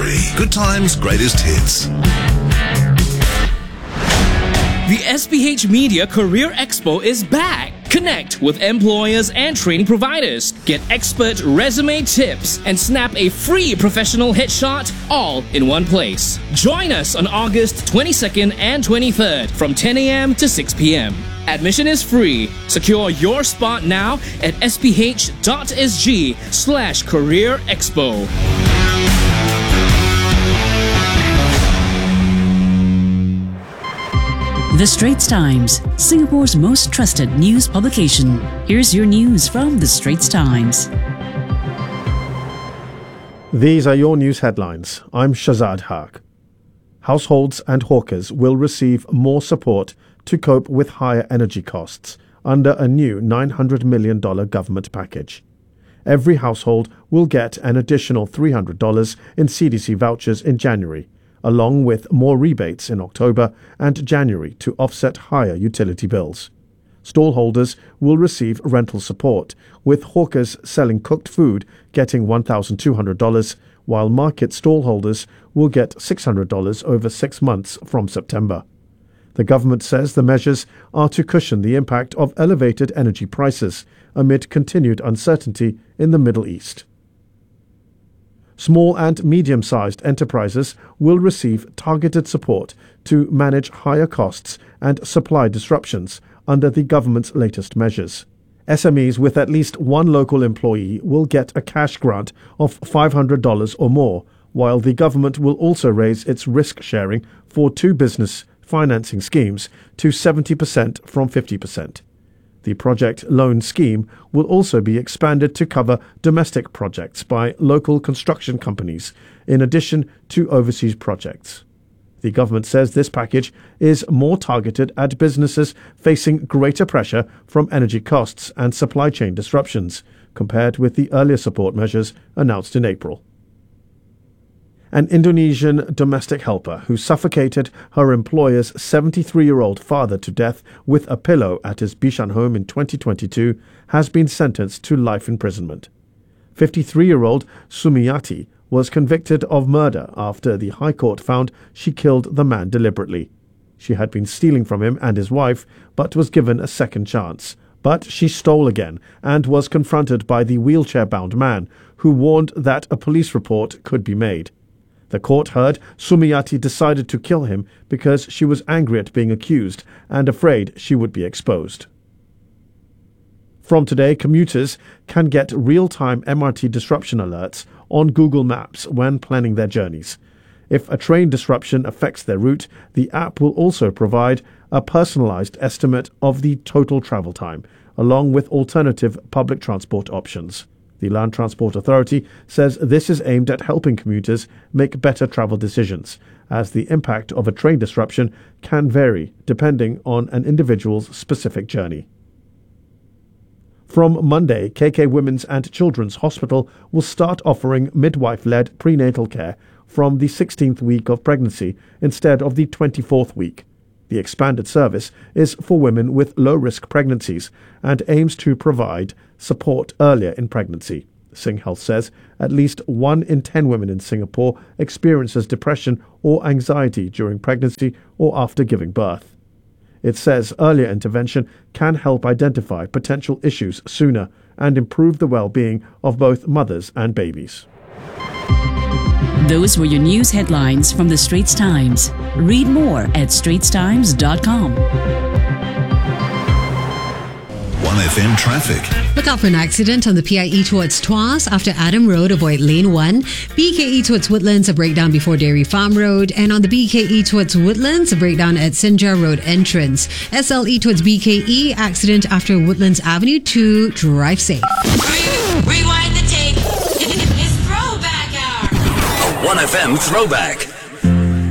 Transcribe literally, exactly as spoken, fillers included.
Free. Good times, greatest hits. The S P H Media Career Expo is back. Connect with employers and training providers. Get expert resume tips and snap a free professional headshot all in one place. Join us on August twenty-second and twenty-third from ten a.m. to six p.m. Admission is free. Secure your spot now at sph.sg slash career expo. The Straits Times, Singapore's most trusted news publication. Here's your news from The Straits Times. These are your news headlines. I'm Shazad Haq. Households and hawkers will receive more support to cope with higher energy costs under a new nine hundred million dollars government package. Every household will get an additional three hundred dollars in C D C vouchers in January, along with more rebates in October and January to offset higher utility bills. Stallholders will receive rental support, with hawkers selling cooked food getting one thousand two hundred dollars, while market stallholders will get six hundred dollars over six months from September. The government says the measures are to cushion the impact of elevated energy prices amid continued uncertainty in the Middle East. Small and medium-sized enterprises will receive targeted support to manage higher costs and supply disruptions under the government's latest measures. S M Es with at least one local employee will get a cash grant of five hundred dollars or more, while the government will also raise its risk sharing for two business financing schemes to seventy percent from fifty percent. The project loan scheme will also be expanded to cover domestic projects by local construction companies, in addition to overseas projects. The government says this package is more targeted at businesses facing greater pressure from energy costs and supply chain disruptions, compared with the earlier support measures announced in April. An Indonesian domestic helper who suffocated her employer's seventy-three-year-old father to death with a pillow at his Bishan home in twenty twenty-two has been sentenced to life imprisonment. fifty-three-year-old Sumiyati was convicted of murder after the High Court found she killed the man deliberately. She had been stealing from him and his wife, but was given a second chance. But she stole again and was confronted by the wheelchair-bound man, who warned that a police report could be made. The court heard Sumiyati decided to kill him because she was angry at being accused and afraid she would be exposed. From today, commuters can get real-time M R T disruption alerts on Google Maps when planning their journeys. If a train disruption affects their route, the app will also provide a personalized estimate of the total travel time, along with alternative public transport options. The Land Transport Authority says this is aimed at helping commuters make better travel decisions, as the impact of a train disruption can vary depending on an individual's specific journey. From Monday, K K Women's and Children's Hospital will start offering midwife-led prenatal care from the sixteenth week of pregnancy instead of the twenty-fourth week. The expanded service is for women with low-risk pregnancies and aims to provide support earlier in pregnancy. Sing Health says at least one in ten women in Singapore experiences depression or anxiety during pregnancy or after giving birth. It says earlier intervention can help identify potential issues sooner and improve the well-being of both mothers and babies. Those were your news headlines from The Straits Times. Read more at straits times dot com. one F M traffic. Look out for an accident on the P I E towards Tuas after Adam Road. Avoid lane one. B K E towards Woodlands, a breakdown before Dairy Farm Road. And on the B K E towards Woodlands, a breakdown at Sinjar Road entrance. S L E towards B K E, accident after Woodlands Avenue two. Drive safe. Rewind the tape. It's throwback hour. A one F M throwback.